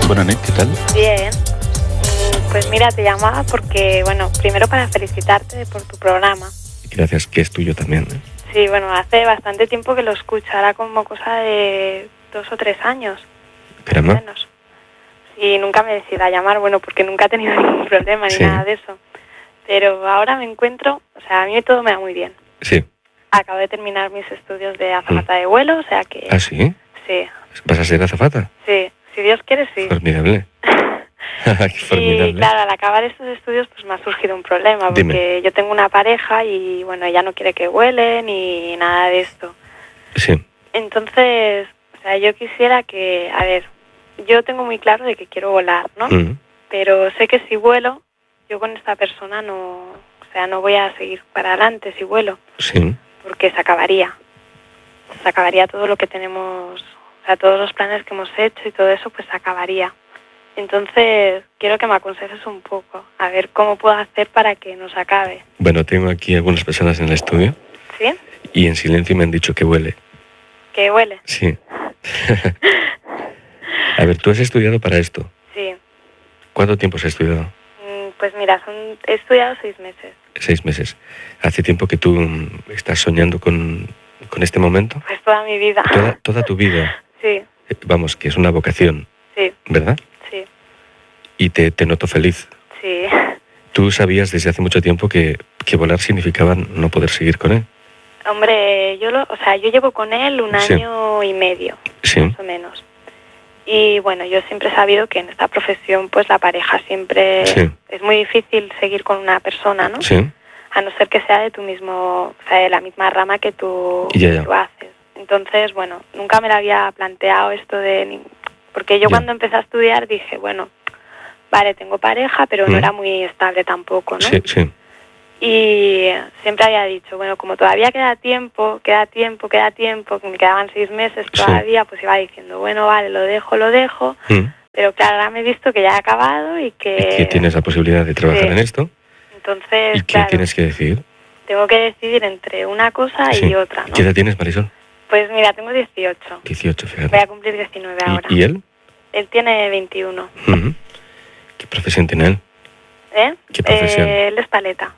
Buenas, ¿qué tal? Bien. Pues mira, te llamaba porque, bueno, primero para felicitarte por tu programa. Gracias, que es tuyo también, ¿eh? Sí, bueno, hace bastante tiempo que lo escucho, ahora como cosa de 2 o 3 años. Caramba. Menos. Y nunca me decido a llamar, bueno, porque nunca he tenido ningún problema ni nada de eso. Pero ahora me encuentro, o sea, a mí todo me va muy bien. Sí. Acabo de terminar mis estudios de azafata de vuelo, o sea que... ¿Ah, sí? Sí. ¿Vas a ser azafata? Sí, si Dios quiere, sí. Formidable. Qué formidable. Y claro, al acabar estos estudios pues me ha surgido un problema, porque Dime. yo tengo una pareja y bueno, ella no quiere que vuele ni nada de esto. Sí. Entonces, o sea, yo quisiera que, a ver, yo tengo muy claro de que quiero volar, ¿no? Pero sé que si vuelo, yo con esta persona no, o sea, no voy a seguir para adelante si vuelo. Sí. Porque se acabaría todo lo que tenemos, o sea, todos los planes que hemos hecho y todo eso, pues se acabaría. Entonces, quiero que me aconsejes un poco, a ver cómo puedo hacer para que nos acabe. Bueno, tengo aquí algunas personas en el estudio. ¿Sí? Y en silencio me han dicho que huele. ¿Que huele? Sí. A ver, ¿tú has estudiado para esto? Sí. ¿Cuánto tiempo has estudiado? Pues mira, he estudiado 6 meses. 6 meses. ¿Hace tiempo que tú estás soñando con este momento? Pues toda mi vida. Toda tu vida. Sí. Vamos, que es una vocación. Sí. ¿Verdad? Sí. Y te noto feliz. Sí. ¿Tú sabías desde hace mucho tiempo que volar significaba no poder seguir con él? Hombre, yo llevo con él un año y medio, más o menos. Y bueno, yo siempre he sabido que en esta profesión pues la pareja siempre es muy difícil seguir con una persona, ¿no? Sí. A no ser que sea de tu mismo, o sea, de la misma rama que tú haces. Entonces, bueno, nunca me lo había planteado esto de... Porque yo cuando empecé a estudiar dije, bueno, vale, tengo pareja, pero no era muy estable tampoco, ¿no? Sí, sí. Y siempre había dicho, bueno, como todavía queda tiempo, que me quedaban 6 meses todavía, pues iba diciendo, bueno, vale, lo dejo, pero claro, ahora me he visto que ya he acabado y que tienes la posibilidad de trabajar en esto. Entonces, ¿Y qué tienes que decidir? Tengo que decidir entre una cosa y otra, ¿no? ¿Qué edad tienes, Marisol? Pues mira, tengo 18. 18, fíjate. Voy a cumplir 19 ahora. ¿Y él? Él tiene 21. ¿Qué profesión tiene él? ¿Qué profesión? Él es paleta.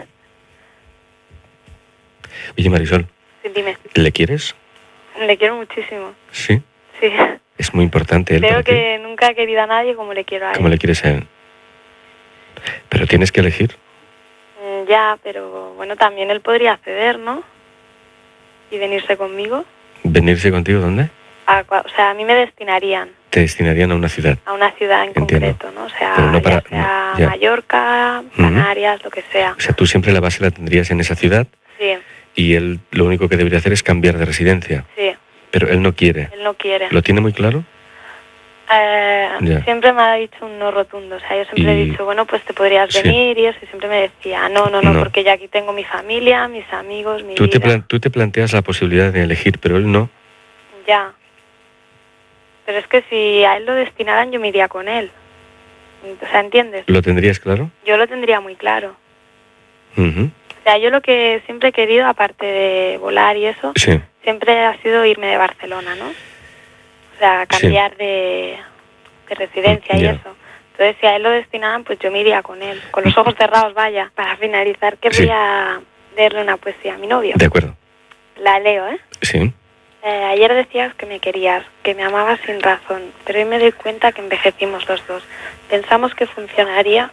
Oye, Marisol. Sí, dime. ¿Le quieres? Le quiero muchísimo. ¿Sí? Sí. Es muy importante él. Creo que nunca he querido a nadie como le quiero a él. Como le quieres a él. Pero tienes que elegir. Ya, pero bueno, también él podría ceder, ¿no? Y venirse conmigo. ¿Venirse contigo dónde? O sea, a mí me destinarían. Te destinarían a una ciudad. A una ciudad en concreto, ¿no? O sea, pero no para, sea Mallorca, Canarias, lo que sea. O sea, tú siempre la base la tendrías en esa ciudad. Sí. Y él lo único que debería hacer es cambiar de residencia. Sí. Pero él no quiere. Él no quiere. ¿Lo tiene muy claro? Siempre me ha dicho un no rotundo. O sea, yo siempre he dicho, bueno, pues te podrías venir y eso. Y siempre me decía, no, porque ya aquí tengo mi familia, mis amigos, mi vida. Tú te planteas la posibilidad de elegir, pero él no. Ya. Pero es que si a él lo destinaran, yo me iría con él. O sea, ¿entiendes? ¿Lo tendrías claro? Yo lo tendría muy claro. O sea, yo lo que siempre he querido, aparte de volar y eso, siempre ha sido irme de Barcelona, ¿no? O sea, cambiar de residencia y eso. Entonces, si a él lo destinaban, pues yo me iría con él. Con los ojos cerrados, vaya. Para finalizar, querría leerle una poesía a mi novio. De acuerdo. La leo, ¿eh? Sí. Ayer decías que me querías, que me amabas sin razón, pero hoy me doy cuenta que envejecimos los dos. Pensamos que funcionaría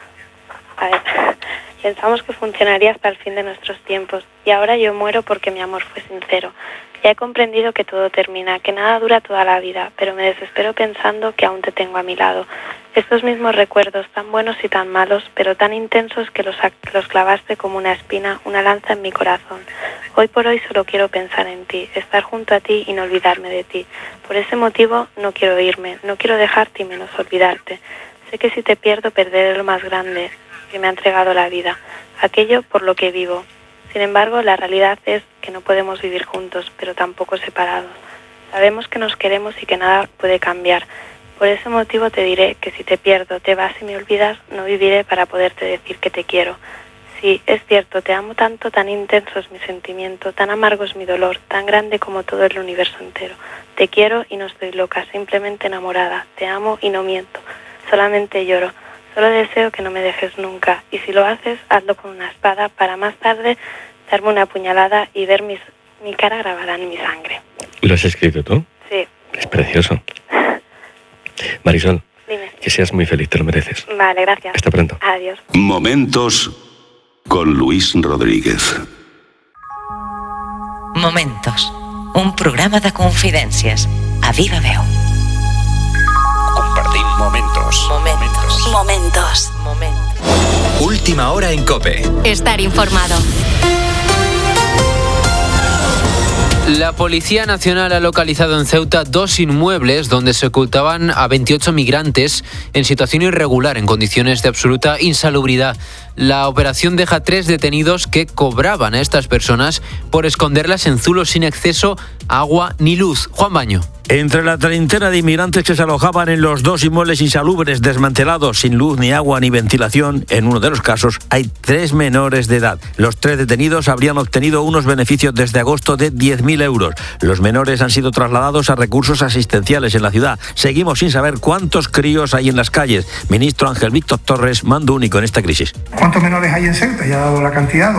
hasta el fin de nuestros tiempos, y ahora yo muero porque mi amor fue sincero. Ya he comprendido que todo termina, que nada dura toda la vida, pero me desespero pensando que aún te tengo a mi lado. Estos mismos recuerdos, tan buenos y tan malos, pero tan intensos que los clavaste como una espina, una lanza en mi corazón. Hoy por hoy solo quiero pensar en ti, estar junto a ti y no olvidarme de ti. Por ese motivo no quiero irme, no quiero dejarte y menos olvidarte. Sé que si te pierdo, perderé lo más grande que me ha entregado la vida, aquello por lo que vivo. Sin embargo, la realidad es que no podemos vivir juntos, pero tampoco separados. Sabemos que nos queremos y que nada puede cambiar. Por ese motivo te diré que si te pierdo, te vas y me olvidas, no viviré para poderte decir que te quiero. Sí, es cierto, te amo tanto, tan intenso es mi sentimiento, tan amargo es mi dolor, tan grande como todo el universo entero. Te quiero y no estoy loca, simplemente enamorada. Te amo y no miento, solamente lloro. Solo deseo que no me dejes nunca, y si lo haces, hazlo con una espada para más tarde darme una puñalada y ver mi cara grabada en mi sangre. ¿Lo has escrito tú? Sí. Es precioso. Marisol, dime. Que seas muy feliz, te lo mereces. Vale, gracias. Hasta pronto. Adiós. Momentos con Luis Rodríguez. Momentos, un programa de confidències a viva veu. Compartim momentos. Última hora en COPE. Estar informado. La Policía Nacional ha localizado en Ceuta 2 inmuebles donde se ocultaban a 28 migrantes en situación irregular, en condiciones de absoluta insalubridad. La operación deja 3 detenidos que cobraban a estas personas por esconderlas en zulos sin acceso a agua ni luz. Juan Baño. Entre la treintena de inmigrantes que se alojaban en los 2 inmuebles insalubres desmantelados, sin luz, ni agua, ni ventilación, en uno de los casos hay 3 menores de edad. Los 3 detenidos habrían obtenido unos beneficios desde agosto de 10.000 euros. Los menores han sido trasladados a recursos asistenciales en la ciudad. Seguimos sin saber cuántos críos hay en las calles. Ministro Ángel Víctor Torres, mando único en esta crisis. ¿Cuántos menores hay en Ceuta? Ya ha dado la cantidad,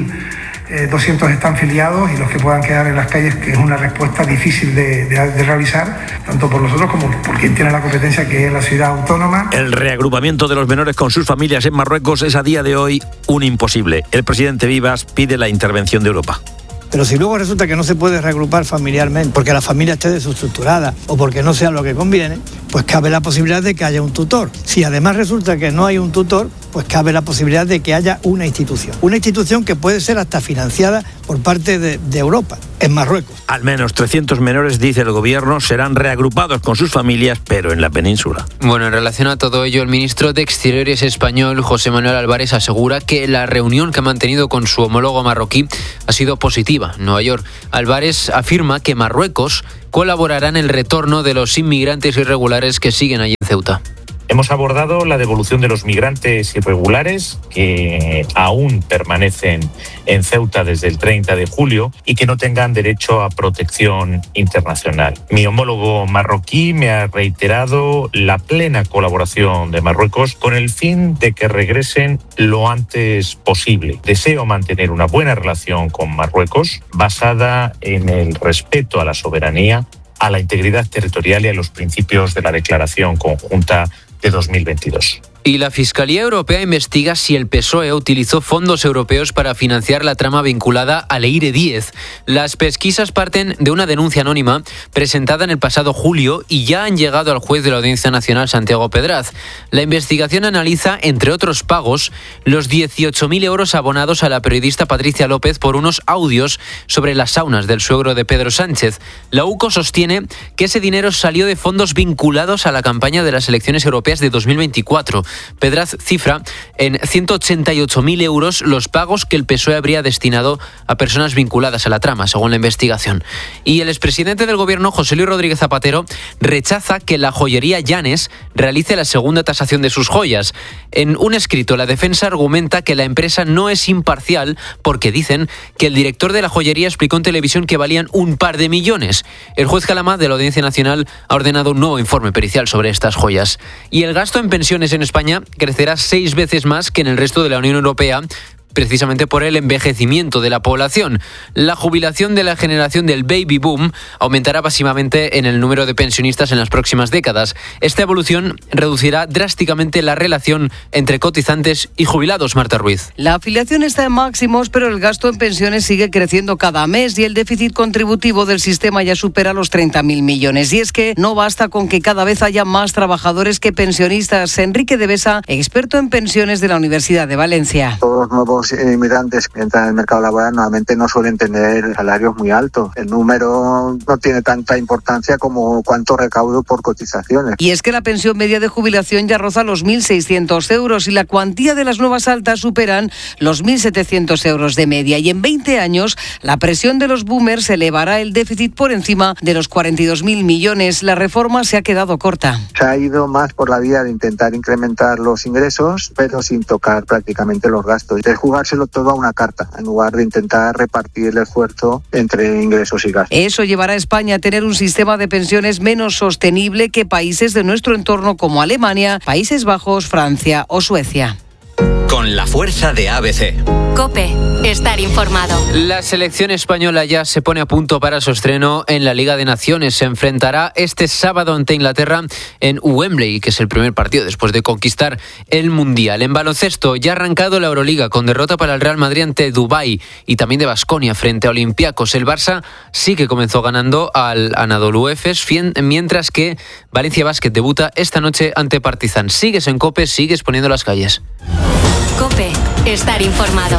2.200 están filiados, y los que puedan quedar en las calles, que es una respuesta difícil de realizar, tanto por nosotros como por quien tiene la competencia, que es la ciudad autónoma. El reagrupamiento de los menores con sus familias en Marruecos es a día de hoy un imposible. El presidente Vivas pide la intervención de Europa. Pero si luego resulta que no se puede reagrupar familiarmente porque la familia esté desestructurada o porque no sea lo que conviene, pues cabe la posibilidad de que haya un tutor. Si además resulta que no hay un tutor, pues cabe la posibilidad de que haya una institución que puede ser hasta financiada por parte de Europa, en Marruecos. Al menos 300 menores, dice el gobierno, serán reagrupados con sus familias, pero en la península. Bueno, en relación a todo ello, el ministro de Exteriores español, José Manuel Álvarez, asegura que la reunión que ha mantenido con su homólogo marroquí ha sido positiva en Nueva York. Álvarez afirma que Marruecos colaborará en el retorno de los inmigrantes irregulares que siguen allí en Ceuta. Hemos abordado la devolución de los migrantes irregulares que aún permanecen en Ceuta desde el 30 de julio y que no tengan derecho a protección internacional. Mi homólogo marroquí me ha reiterado la plena colaboración de Marruecos con el fin de que regresen lo antes posible. Deseo mantener una buena relación con Marruecos basada en el respeto a la soberanía, a la integridad territorial y a los principios de la Declaración Conjunta de 2022. Y la Fiscalía Europea investiga si el PSOE utilizó fondos europeos para financiar la trama vinculada al Eire 10. Las pesquisas parten de una denuncia anónima presentada en el pasado julio y ya han llegado al juez de la Audiencia Nacional, Santiago Pedraz. La investigación analiza, entre otros pagos, los 18.000 euros abonados a la periodista Patricia López por unos audios sobre las saunas del suegro de Pedro Sánchez. La UCO sostiene que ese dinero salió de fondos vinculados a la campaña de las elecciones europeas de 2024. Pedraz cifra en 188.000 euros los pagos que el PSOE habría destinado a personas vinculadas a la trama, según la investigación. Y el expresidente del gobierno, José Luis Rodríguez Zapatero, rechaza que la joyería Llanes realice la segunda tasación de sus joyas. En un escrito, la defensa argumenta que la empresa no es imparcial porque dicen que el director de la joyería explicó en televisión que valían un par de millones. El juez Calamá de la Audiencia Nacional ha ordenado un nuevo informe pericial sobre estas joyas. Y el gasto en pensiones en España crecerá 6 veces más que en el resto de la Unión Europea, precisamente por el envejecimiento de la población. La jubilación de la generación del baby boom aumentará masivamente en el número de pensionistas en las próximas décadas. Esta evolución reducirá drásticamente la relación entre cotizantes y jubilados. Marta Ruiz. La afiliación está en máximos, pero el gasto en pensiones sigue creciendo cada mes y el déficit contributivo del sistema ya supera los 30.000 millones. Y es que no basta con que cada vez haya más trabajadores que pensionistas. Enrique de Besa, experto en pensiones de la Universidad de Valencia. Todos los nuevos inmigrantes que entran en el mercado laboral normalmente no suelen tener salarios muy altos. El número no tiene tanta importancia como cuánto recaudo por cotizaciones. Y es que la pensión media de jubilación ya roza los 1.600 euros y la cuantía de las nuevas altas superan los 1.700 euros de media. Y en 20 años la presión de los boomers elevará el déficit por encima de los 42.000 millones. La reforma se ha quedado corta. Se ha ido más por la vía de intentar incrementar los ingresos, pero sin tocar prácticamente los gastos. jugárselo todo a una carta, en lugar de intentar repartir el esfuerzo entre ingresos y gastos. Eso llevará a España a tener un sistema de pensiones menos sostenible que países de nuestro entorno como Alemania, Países Bajos, Francia o Suecia. Con la fuerza de ABC. COPE. Estar informado. La selección española ya se pone a punto para su estreno en la Liga de Naciones. Se enfrentará este sábado ante Inglaterra en Wembley, que es el primer partido después de conquistar el Mundial. En baloncesto ya ha arrancado la Euroliga con derrota para el Real Madrid ante Dubái y también de Baskonia frente a Olympiacos. El Barça sí que comenzó ganando al Anadolu Efes, mientras que Valencia Basket debuta esta noche ante Partizan. Sigues en COPE, sigues poniendo las calles. COPE. Estar informado.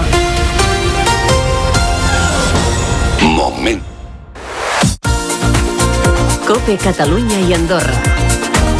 Momento. COPE Catalunya y Andorra.